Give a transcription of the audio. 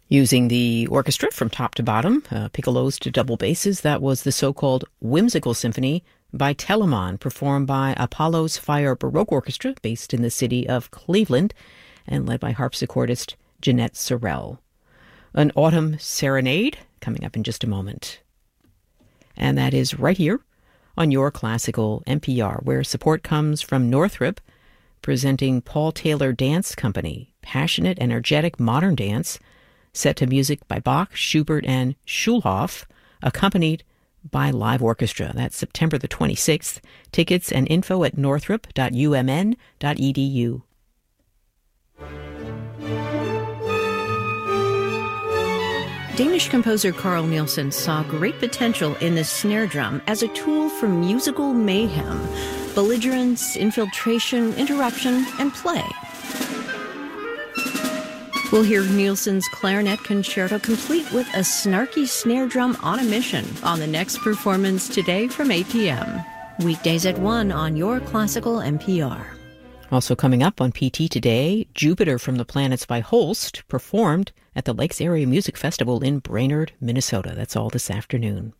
Using the orchestra from top to bottom, piccolos to double basses, that was the so-called Whimsical Symphony by Telemann, performed by Apollo's Fire Baroque Orchestra, based in the city of Cleveland, and led by harpsichordist Jeanette Sorrell. An Autumn Serenade, coming up in just a moment. And that is right here on Your Classical NPR, where support comes from Northrop, presenting Paul Taylor Dance Company, passionate, energetic modern dance, set to music by Bach, Schubert, and Schulhoff, accompanied by live orchestra. That's September the 26th. Tickets and info at northrop.umn.edu. Danish composer Carl Nielsen saw great potential in the snare drum as a tool for musical mayhem, belligerence, infiltration, interruption, and play. We'll hear Nielsen's clarinet concerto complete with a snarky snare drum on a mission on the next performance today from 8 p.m. Weekdays at 1 on Your Classical NPR. Also coming up on PT Today, Jupiter from the Planets by Holst performed at the Lakes Area Music Festival in Brainerd, Minnesota. That's all this afternoon.